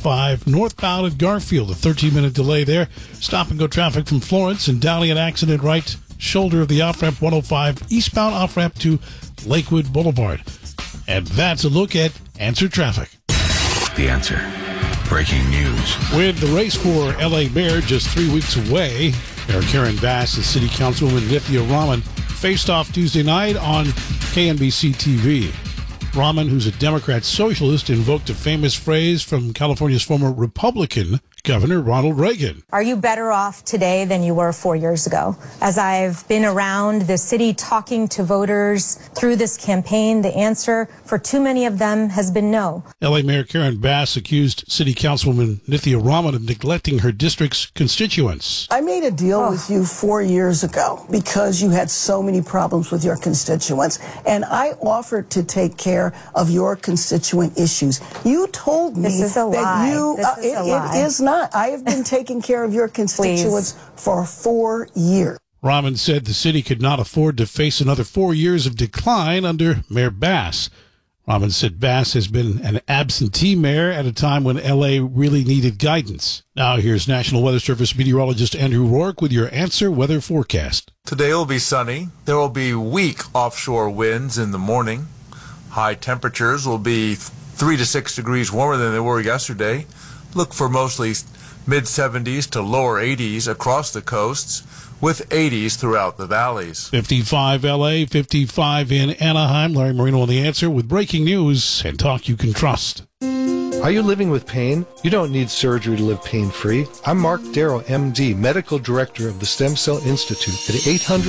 105 northbound at Garfield. A 13-minute delay there. Stop-and-go traffic from Florence and Downey, an accident right shoulder of the off-ramp 105 eastbound off-ramp to Lakewood Boulevard. And that's a look at Answer Traffic. The Answer. Breaking news. With the race for L.A. Mayor just 3 weeks away, Mayor Karen Bass and City Councilwoman Nithya Raman faced off Tuesday night on KNBC TV. Raman, who's a Democrat socialist, invoked a famous phrase from California's former Republican Governor Ronald Reagan. Are you better off today than you were 4 years ago? As I've been around the city talking to voters through this campaign, the answer for too many of them has been no. L.A. Mayor Karen Bass accused City Councilwoman Nithya Raman of neglecting her district's constituents. I made a deal with you 4 years ago because you had so many problems with your constituents, and I offered to take care of your constituent issues. You told me this is a lie. It is not. I have been taking care of your constituents for 4 years. Raman said the city could not afford to face another 4 years of decline under Mayor Bass. Raman said Bass has been an absentee mayor at a time when L.A. really needed guidance. Now here's National Weather Service meteorologist Andrew Rourke with your Answer Weather forecast. Today will be sunny. There will be weak offshore winds in the morning. High temperatures will be 3 to 6 degrees warmer than they were yesterday. Look for mostly mid-70s to lower 80s across the coasts, with 80s throughout the valleys. 55 L.A., 55 in Anaheim. Larry Marino on The Answer with breaking news and talk you can trust. Are you living with pain? You don't need surgery to live pain-free. I'm Mark Darrow, MD, Medical Director of the Stem Cell Institute at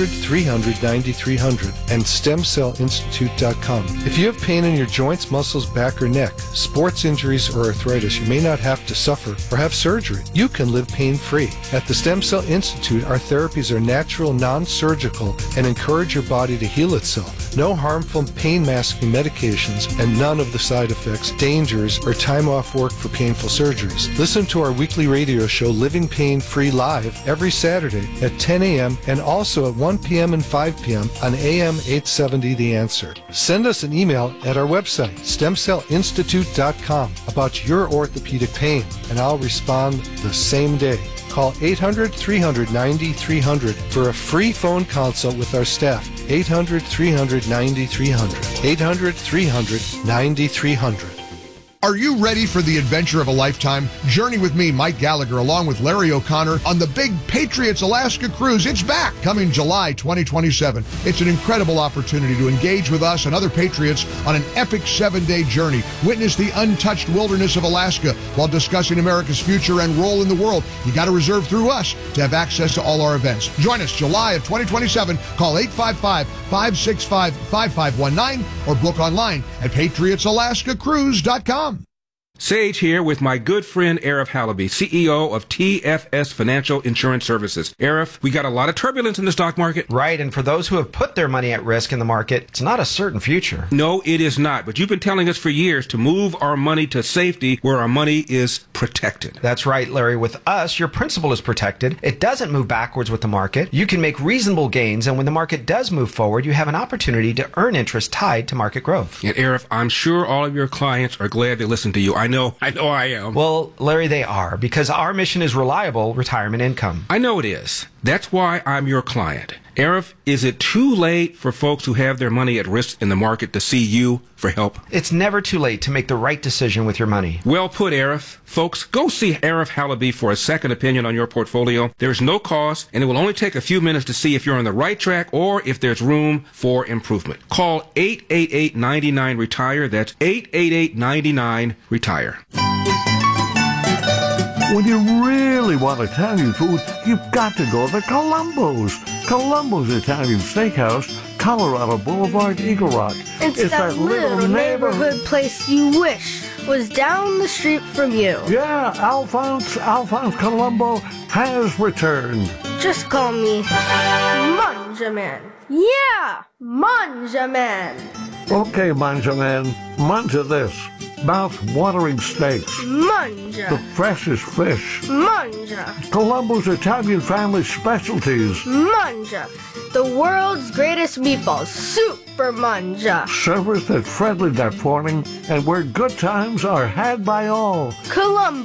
800-300-9300 and stemcellinstitute.com. If you have pain in your joints, muscles, back, or neck, sports injuries, or arthritis, you may not have to suffer or have surgery. You can live pain-free. At the Stem Cell Institute, our therapies are natural, non-surgical, and encourage your body to heal itself. No harmful pain-masking medications and none of the side effects, dangers, or time off work for painful surgeries. Listen to our weekly radio show, Living Pain Free Live, every Saturday at 10 a.m. and also at 1 p.m. and 5 p.m. on AM 870 The Answer. Send us an email at our website, stemcellinstitute.com, about your orthopedic pain, and I'll respond the same day. Call 800-300-9300 for a free phone consult with our staff. 800-300-9300. 800-300-9300. Are you ready for the adventure of a lifetime? Journey with me, Mike Gallagher, along with Larry O'Connor on the Big Patriots Alaska Cruise. It's back, coming July 2027. It's an incredible opportunity to engage with us and other Patriots on an epic 7-day journey. Witness the untouched wilderness of Alaska while discussing America's future and role in the world. You got to reserve through us to have access to all our events. Join us July of 2027. Call 855-565-5519 or book online at patriotsalaskacruise.com. Sage here with my good friend Arif Halaby, CEO of TFS Financial Insurance Services. Arif, we got a lot of turbulence in the stock market. Right, and for those who have put their money at risk in the market, it's not a certain future. No, it is not. But you've been telling us for years to move our money to safety where our money is protected. That's right, Larry. With us, your principal is protected. It doesn't move backwards with the market. You can make reasonable gains, and when the market does move forward, you have an opportunity to earn interest tied to market growth. And Arif, I'm sure all of your clients are glad they listen to you. I know I am. Well, Larry, they are, because our mission is reliable retirement income. I know it is. That's why I'm your client. Arif, is it too late for folks who have their money at risk in the market to see you for help? It's never too late to make the right decision with your money. Well put, Arif. Folks, go see Arif Halaby for a second opinion on your portfolio. There's no cost, and it will only take a few minutes to see if you're on the right track or if there's room for improvement. Call 888-99-RETIRE. That's 888-99-RETIRE. When you really want Italian food, you've got to go to Columbo's. Columbo's Italian Steakhouse, Colorado Boulevard, Eagle Rock. It's that little neighborhood place you wish was down the street from you. Yeah, Alphonse Columbo has returned. Just call me Manjaman. Yeah, Manjaman. Okay, Manjaman, manja this. Mouth-watering steaks. Manja. The freshest fish. Manja. Columbo's Italian family specialties. Manja. The world's greatest meatballs. Super Manja. Service that's friendly that morning and where good times are had by all. Columbo.